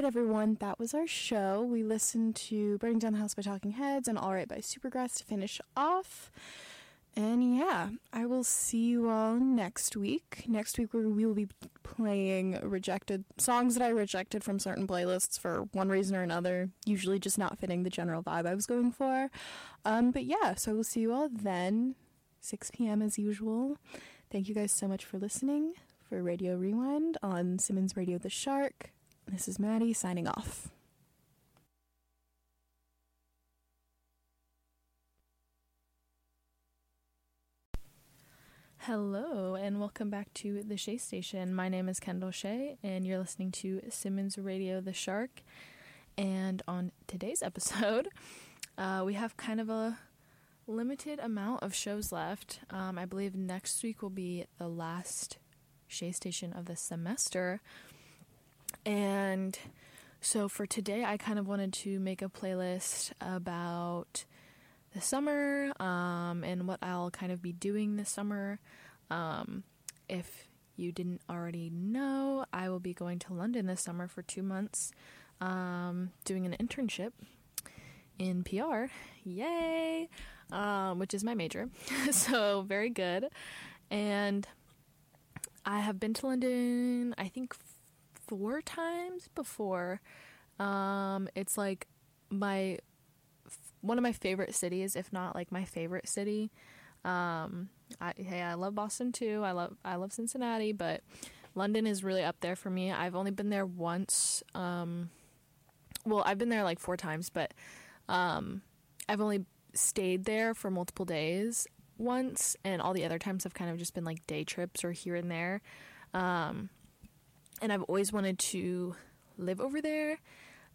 right, everyone, that was our show. We listened to Burning Down the House by Talking Heads and All Right by Supergrass to finish off. And yeah, I will see you all next week. Next week we will be playing rejected songs that I rejected from certain playlists for one reason or another, usually just not fitting the general vibe I was going for. But yeah, so we'll see you all then, 6 p.m. as usual. Thank you guys so much for listening for Radio Rewind on Simmons Radio The Shark. This is Maddie signing off. Hello, and welcome back to the Shea Station. My name is Kendall Shea, and you're listening to Simmons Radio The Shark. And on today's episode, we have kind of a limited amount of shows left. I believe next week will be the last Shea Station of the semester. And so for today, I kind of wanted to make a playlist about the summer, and what I'll kind of be doing this summer. If you didn't already know, I will be going to London this summer for 2 months, doing an internship in PR. Yay! Which is my major. So very good. And I have been to London, I think 4 times before. It's like one of my favorite cities, if not like my favorite city. I love Boston too. I love Cincinnati, but London is really up there for me. I've only been there once. Well, I've been there like 4 times, but I've only stayed there for multiple days once, and all the other times have kind of just been like day trips or here and there. And I've always wanted to live over there.